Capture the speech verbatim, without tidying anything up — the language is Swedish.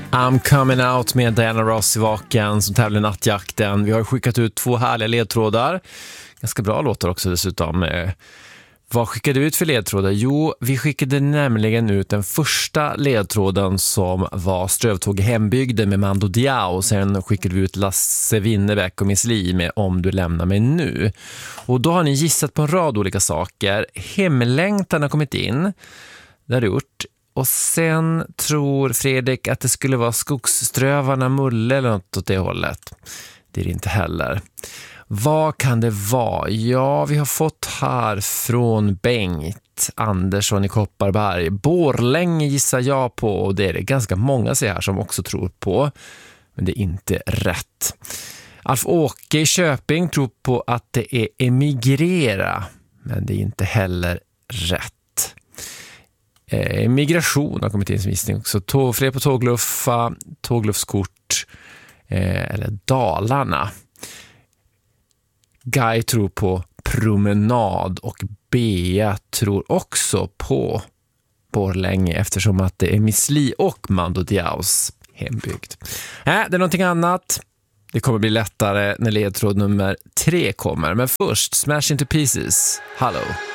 I'm coming out med Diana Ross i Vaken som tävlar i nattjakten. Vi har skickat ut två härliga ledtrådar. Ganska bra låtar också dessutom. Vad skickade du ut för ledtrådar? Jo, vi skickade nämligen ut den första ledtråden som var Strövtåg i hembygden med Mando Diao. Sen skickade vi ut Lasse Winnerbäck och Miss Li med Om du lämnar mig nu. Och då har ni gissat på en rad olika saker. Hemlängtan har kommit in. Det har du gjort. Och sen tror Fredrik att det skulle vara Skogsströvarna Mulle eller något åt det hållet. Det är det inte heller. Vad kan det vara? Ja, vi har fått här från Bengt Andersson i Kopparberg. Borlänge gissar jag på, och det är det ganska många sig här som också tror på. Men det är inte rätt. Alf-Åke i Köping tror på att det är emigrera, men det är inte heller rätt. Eh, migration har kommit in som gissning också. Tå, fler på tågluffa, tågluffskort eh, eller Dalarna. Guy tror på promenad och Bea tror också på Borlänge eftersom att det är Miss Li och Mando Diaos hembygd. Äh, det är någonting annat. Det kommer bli lättare när ledtråd nummer tre kommer. Men först, Smash Into Pieces. Hallå!